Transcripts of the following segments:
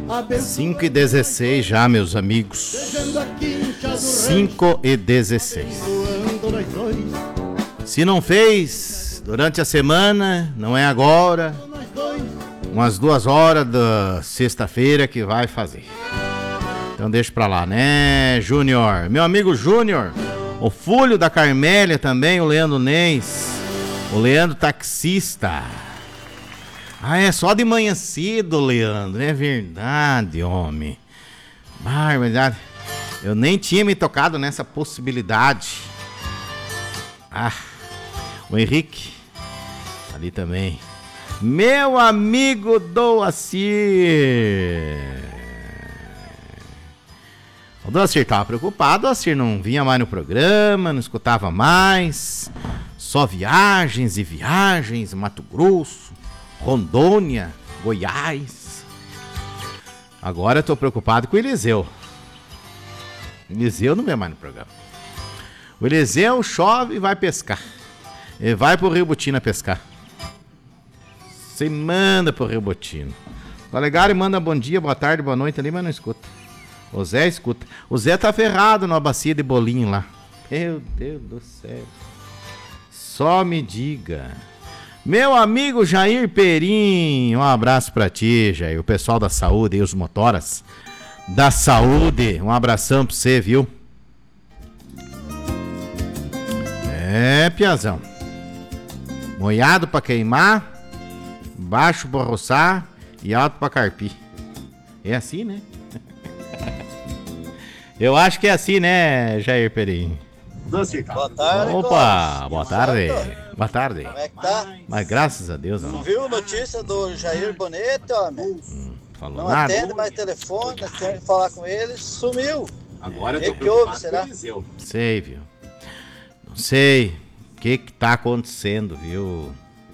5h16 já, meus amigos. 5h16. Se não fez durante a semana, não é agora. Umas 2 horas da sexta-feira que vai fazer. Então deixa pra lá, né, Júnior? Meu amigo Júnior, o filho da Carmélia também, o Leandro Neis, o Leandro taxista. Ah, é só de manhã cedo, Leandro, é verdade, homem. Barbaridade. Eu nem tinha me tocado nessa possibilidade. Ah, o Henrique, ali também. Meu amigo Doacir. O Doacir tava preocupado, o Doacir não vinha mais no programa, não escutava mais. Só viagens e viagens, Mato Grosso, Rondônia, Goiás. Agora eu tô preocupado com o Eliseu. O Eliseu não vem mais no programa. O Eliseu chove e vai pescar. Ele vai pro Rio Botina pescar. Você manda pro Rio Botino. O Olegário manda bom dia, boa tarde, boa noite ali, mas não escuta. O Zé escuta. O Zé tá ferrado numa bacia de bolinho lá. Meu Deus do céu. Só me diga. Meu amigo Jair Perim, um abraço pra ti, Jair. O pessoal da saúde e os motoras da saúde. Um abração pra você, viu? É, piazão. Moiado pra queimar, baixo pra roçar e alto pra carpir. É assim, né? Eu acho que é assim, né, Jair Perim? Boa tarde, opa, boa tarde. Boa tarde. Como é que tá? Mas graças a Deus, Não não. viu a notícia do Jair Bonito, homem? Falou Não nada. atende mais telefone, nós temos que falar com ele, sumiu. Agora O eu tô que houve, preocupado será? com o Eliseu. Sei, viu? Não sei o que tá acontecendo, viu?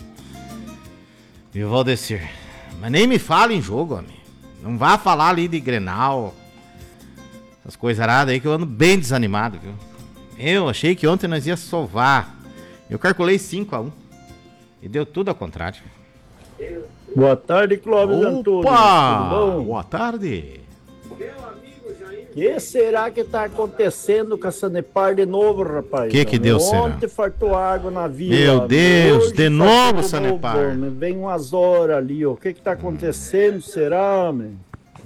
Viu, Valdecir? Mas nem me fala em jogo, homem. Não vá falar ali de Grenal. Essas coisas aradas aí que eu ando bem desanimado, viu? Eu achei que ontem nós ia sovar. Eu calculei 5-1. E deu tudo ao contrário. Boa tarde, Clóvis Antunes. Tudo Opa! bom? Boa tarde. O que será que tá acontecendo com a Sanepar de novo, rapaz? Que deu, será? Ontem fartou água na vila. Meu Deus, Hoje de novo, fartou Sanepar. homem. Vem umas horas ali, ó. O que tá acontecendo, será, homem?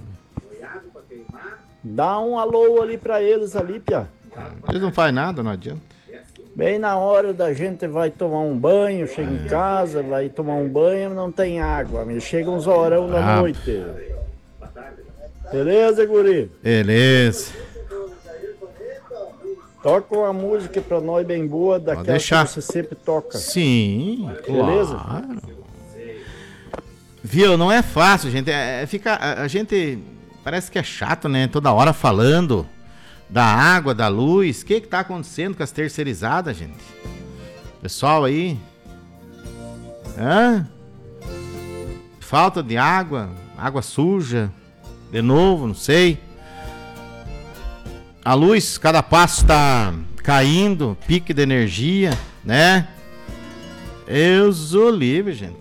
Dá um alô ali pra eles ali, Pia. Eles não fazem nada, não adianta. Bem na hora da gente vai tomar um banho, chega em casa, vai tomar um banho, não tem água. Chega uns horão da noite. Beleza, guri? Beleza. Toca uma música pra nós bem boa, daquela que deixar. você sempre toca. Sim, Beleza? claro. Viu, não é fácil, gente. A gente parece que é chato, né? Toda hora falando da água, da luz. O que tá acontecendo com as terceirizadas, gente? Pessoal aí. Hã? Falta de água, água suja. De novo, não sei. A luz, cada passo tá caindo, pique de energia, né? Eu sou livre, gente.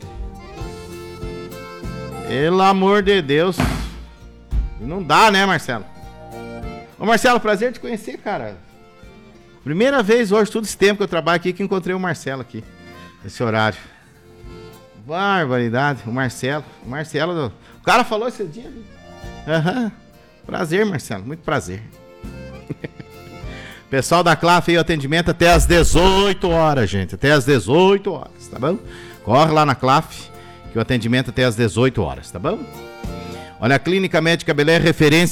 Pelo amor de Deus. Não dá, né, Marcelo? Ô, Marcelo, prazer te conhecer, cara. Primeira vez hoje, todo esse tempo que eu trabalho aqui, que encontrei o Marcelo aqui. Nesse horário. Barbaridade. O Marcelo. O cara falou esse dia. Aham. Prazer, Marcelo. Muito prazer. Pessoal da CLAF aí, o atendimento até às 18 horas, gente. Até às 18 horas, tá bom? Corre lá na CLAF, que o atendimento até às 18 horas, tá bom? Olha, a Clínica Médica Belé é referência